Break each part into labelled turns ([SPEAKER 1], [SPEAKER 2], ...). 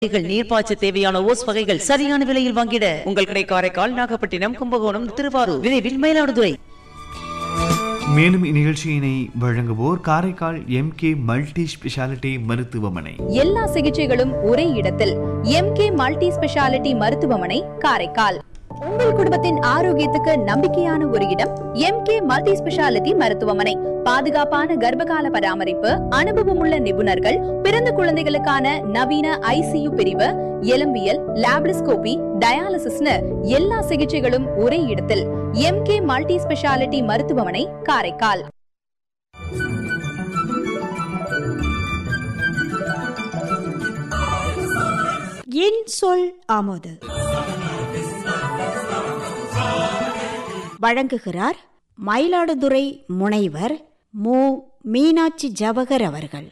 [SPEAKER 1] நீர்ப்பாய்ச்ச தேவையான ஓஸ் வகைகள் சரியான விலையில் வாங்கிட உங்கள் கடை காரைக்கால், நாகப்பட்டினம், கும்பகோணம், திருவாரூர், விரைவில் மயிலாடுதுறை.
[SPEAKER 2] மேலும் இந்நிகழ்ச்சியினை வழங்குவோர் காரைக்கால் MK மல்டி ஸ்பெஷாலிட்டி மருத்துவமனை.
[SPEAKER 3] எல்லா சிகிச்சைகளும் ஒரே இடத்தில் MK மல்டி ஸ்பெஷாலிட்டி மருத்துவமனை, காரைக்கால். உங்கள் குடும்பத்தின் ஆரோக்கியத்துக்கு நம்பிக்கையான ஒரு இடம் MK மல்டி ஸ்பெஷாலிட்டி மருத்துவமனை. பாதுகாப்பான கர்ப்பகால பராமரிப்பு, அனுபவமுள்ள நிபுணர்கள், பிறந்த குழந்தைகளுக்கான நவீன ICU பிரிவு, எலும்பியல், லாப்ரிஸ்கோபி, டயாலிசிஸ்னு எல்லா சிகிச்சைகளும் ஒரே இடத்தில் MK மல்டி ஸ்பெஷாலிட்டி மருத்துவமனை, காரைக்கால்.
[SPEAKER 4] என் சொல் ஆமோது வழங்குகிறார் மயிலாடுதுறை முனைவர் மு. மீனாட்சி ஜவஹர் அவர்கள்.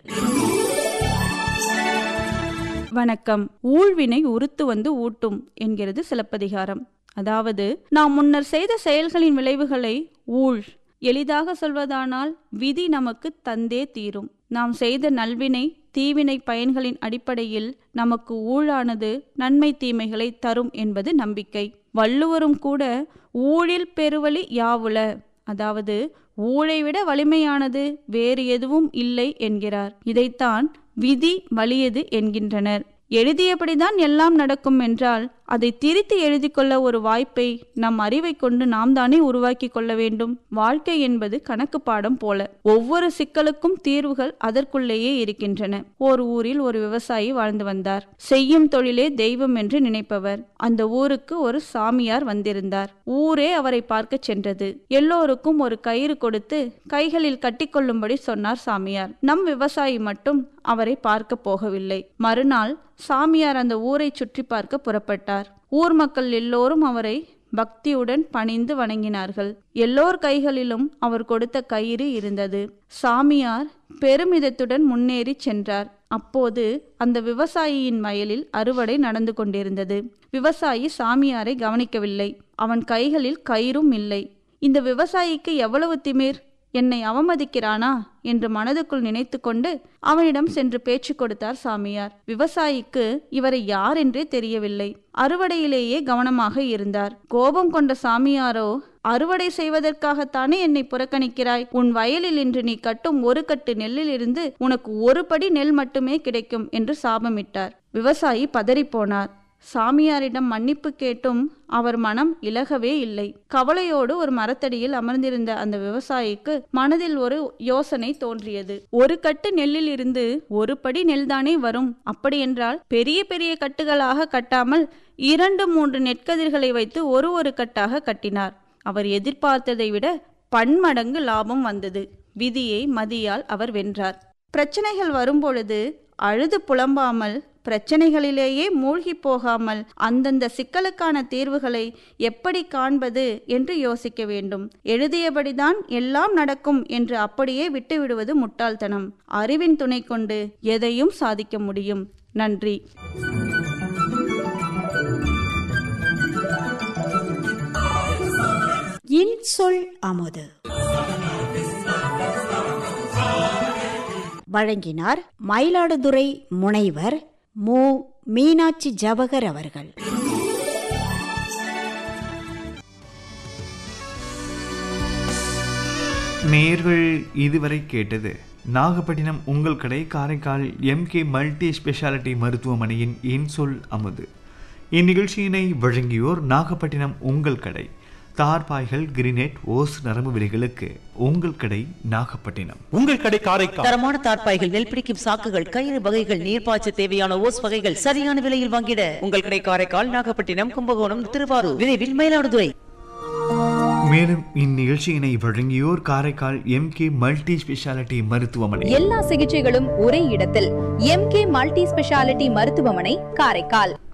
[SPEAKER 5] வணக்கம். ஊழ்வினை உறுத்து வந்து ஊட்டும் என்கிறது சிலப்பதிகாரம். அதாவது, நாம் முன்னர் செய்த செயல்களின் விளைவுகளை ஊழ், எளிதாக சொல்வதானால் விதி நமக்கு தந்தே தீரும். நாம் செய்த நல்வினை தீவினை பயன்களின் அடிப்படையில் நமக்கு ஊழானது நன்மை தீமைகளை தரும் என்பது நம்பிக்கை. வள்ளுவரும் கூட ஊழில் பெருவழி யாவுள, அதாவது ஊழை விட வலிமையானது வேறு எதுவும் இல்லை என்கிறார். இதைத்தான் விதி வலியது என்கின்றனர். எழுதியபடிதான் எல்லாம் நடக்கும் என்றால் அதை திரித்து எழுதி கொள்ள ஒரு வாய்ப்பை நம் அறிவை கொண்டு நாம் தானே உருவாக்கி கொள்ள வேண்டும். வாழ்க்கை என்பது கணக்கு பாடம் போல. ஒவ்வொரு சிக்கலுக்கும் தீர்வுகள் அதற்குள்ளேயே இருக்கின்றன. ஒரு ஊரில் ஒரு விவசாயி வாழ்ந்து வந்தார். செய்யும் தொழிலே தெய்வம் என்று நினைப்பவர். அந்த ஊருக்கு ஒரு சாமியார் வந்திருந்தார். ஊரே அவரை பார்க்க சென்றது. எல்லோருக்கும் ஒரு கயிறு கொடுத்து கைகளில் கட்டிக்கொள்ளும்படி சொன்னார் சாமியார். நம் விவசாயி மட்டும் அவரை பார்க்க போகவில்லை. மறுநாள் சாமியார் அந்த ஊரை சுற்றி பார்க்க புறப்பட்டார். ஊர் மக்கள் எல்லோரும் அவரை பக்தியுடன் பணிந்து வணங்கினார்கள். எல்லோர் கைகளிலும் அவர் கொடுத்த கயிறு இருந்தது. சாமியார் பெருமிதத்துடன் முன்னேறி சென்றார். அப்போது அந்த விவசாயியின் வயலில் அறுவடை நடந்து கொண்டிருந்தது. விவசாயி சாமியாரை கவனிக்கவில்லை. அவன் கைகளில் கயிறும் இல்லை. இந்த விவசாயிக்கு எவ்வளவு திமிர்! என்னை அவமதிக்கிறானா என்று மனதுக்குள் நினைத்து கொண்டு அவனிடம் சென்று பேச்சு கொடுத்தார் சாமியார். விவசாயிக்கு இவரை யார் என்றே தெரியவில்லை. அறுவடையிலேயே கவனமாக இருந்தார். கோபம் கொண்ட சாமியாரோ, அறுவடை செய்வதற்காகத்தானே என்னை புறக்கணிக்கிறாய்? உன் வயலில் இன்று நீ கட்டும் ஒரு கட்டு நெல்லில் இருந்து உனக்கு ஒரு படி நெல் மட்டுமே கிடைக்கும் என்று சாபமிட்டார். விவசாயி பதறிப்போனார். சாமியாரிடம் மன்னிப்பு கேட்டும் அவர் மனம் இலகவே இல்லை. கவலையோடு ஒரு மரத்தடியில் அமர்ந்திருந்த அந்த விவசாயிக்கு மனதில் ஒரு யோசனை தோன்றியது. ஒரு கட்டு நெல்லில் இருந்து ஒரு படி நெல்தானே வரும். அப்படியென்றால் பெரிய பெரிய கட்டுகளாக கட்டாமல் 2-3 நெற்கதிர்களை வைத்து ஒரு கட்டாக கட்டினார். அவர் எதிர்பார்த்ததை விட பன்மடங்கு லாபம் வந்தது. விதியை மதியால் அவர் வென்றார். பிரச்சனைகள் வரும்பொழுது அழுது புலம்பாமல், பிரச்சனைகளிலேயே மூழ்கி போகாமல் அந்தந்த சிக்கலுக்கான தீர்வுகளை எப்படி காண்பது என்று யோசிக்க வேண்டும். எழுதியபடிதான் எல்லாம் நடக்கும் என்று அப்படியே விட்டுவிடுவது முட்டாள்தனம். அறிவின் துணை கொண்டு எதையும் சாதிக்க முடியும். நன்றி.
[SPEAKER 4] என் சொல் ஆமோது வழங்கினார் மயிலாடுதுறை முனைவர் மு. மீனாட்சி ஜவஹர் அவர்கள்.
[SPEAKER 2] நேயர்கள் இதுவரை கேட்டது நாகப்பட்டினம் உங்கள் கடை காரைக்கால் MK மல்டி ஸ்பெஷாலிட்டி மருத்துவமனையின் என் சொல் அமுது. இந்நிகழ்ச்சியினை வழங்கியோர் நாகப்பட்டினம் உங்கள் கடை. தார்பாய்கள், கிரினெட், ஓஸ் நரம்பு விலைகளுக்கு உங்கள் கடை நாகப்பட்டினம்.
[SPEAKER 6] உங்கள் கடை காரைக்கால்.
[SPEAKER 1] தரமான தார்பாய்கள், நெல் பிடிக்கும் சாக்குகள், கயிறு வகைகள், நீர்ப்பாய்ச்ச தேவையான ஓஸ் வகைகள் சரியான விலையில் வாங்கிட உங்கள் கடை காரைக்கால், நாகப்பட்டினம், கும்பகோணம், திருவாரூர், விரைவில் மயிலாடுதுறை.
[SPEAKER 2] மேலும் இந்நிகழ்ச்சியினை வழங்கியோர் காரைக்கால் MK மல்டி ஸ்பெஷாலிட்டி மருத்துவமனை.
[SPEAKER 3] எல்லா சிகிச்சைகளும் ஒரே இடத்தில் MK மல்டி ஸ்பெஷாலிட்டி மருத்துவமனை, காரைக்கால்.